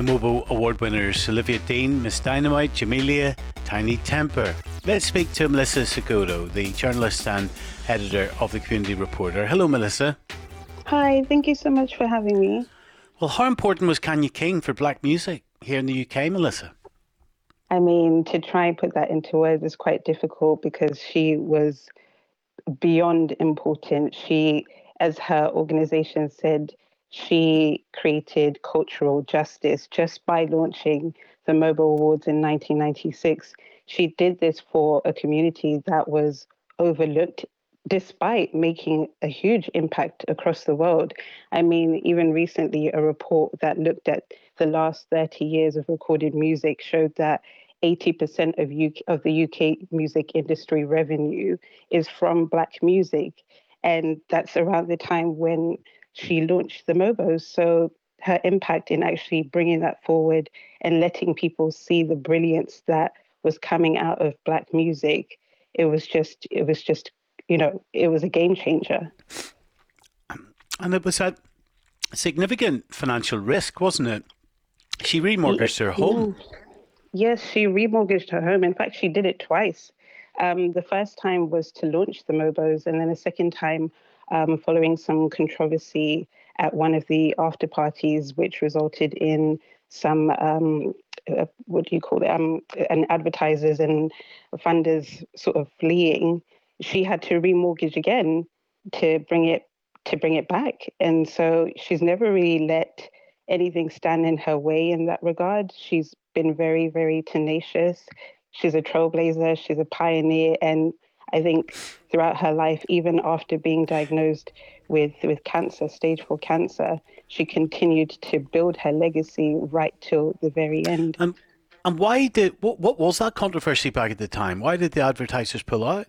The Mobo Award winners Olivia Dean, Miss Dynamite, Jamelia, Tiny Temper. Let's speak to Melissa Segudo, the journalist and editor of the Community Reporter. Hello, Melissa. Hi, thank you so much for having me. Well, how important was Kanya King for black music here in the UK, Melissa? I mean, to try and put that into words is quite difficult because she was beyond important. She, as her organization said, she created cultural justice just by launching the Mobo Awards in 1996. She did this for a community that was overlooked despite making a huge impact across the world. I mean, even recently, a report that looked at the last 30 years of recorded music showed that 80% of the UK music industry revenue is from Black music. And that's around the time when she launched the Mobos. So her impact in actually bringing that forward and letting people see the brilliance that was coming out of Black music, it was just, it was a game changer. And it was a significant financial risk, wasn't it? She remortgaged her home. Yes, she remortgaged her home. In fact, she did it twice. The first time was to launch the Mobos, and then a second time following some controversy at one of the after parties, which resulted in some, what do you call it, and advertisers and funders sort of fleeing. She had to remortgage again to bring it back, and so she's never really let anything stand in her way in that regard. She's been very, very tenacious. She's a trailblazer. She's a pioneer. And I think throughout her life, even after being diagnosed with cancer, stage 4 cancer, she continued to build her legacy right till the very end. And what was that controversy back at the time? Why did the advertisers pull out?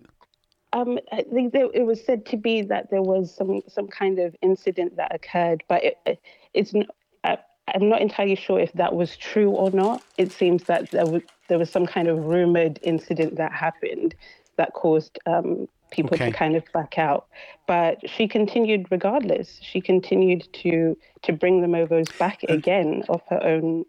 I think it was said to be that there was some kind of incident that occurred, but it's I'm not entirely sure if that was true or not. It seems that there was some kind of rumored incident that happened that caused people to Okay. kind of back out. But she continued regardless. She continued to bring the Movos back And again off her own,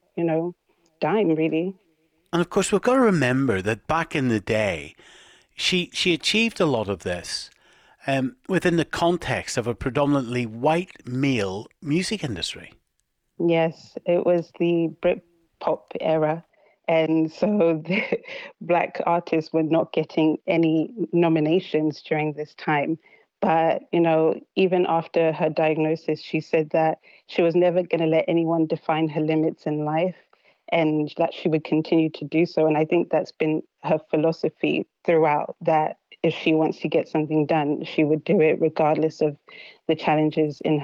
dime, really. and of course we've got to remember that back in the day, she achieved a lot of this within the context of a predominantly white male music industry. Yes, it was the Britpop era. And so the Black artists were not getting any nominations during this time. But, even after her diagnosis, she said that she was never going to let anyone define her limits in life and that she would continue to do so. And I think that's been her philosophy throughout, that if she wants to get something done, she would do it regardless of the challenges in